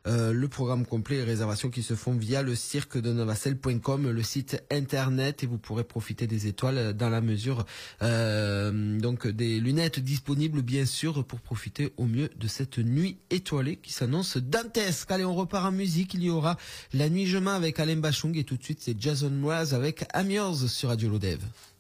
Le programme complet et réservations qui se font via le cirque de novacelle.com, le site internet, et vous pourrez profiter des étoiles dans la mesure donc des lunettes disponibles bien sûr pour profiter au mieux de cette nuit étoilée qui s'annonce dantesque. Allez, on repart en musique, il y aura La Nuit Je Mens avec Alain Bachung et tout de suite c'est Jason Mraz avec I'm Yours sur Radio Lodève.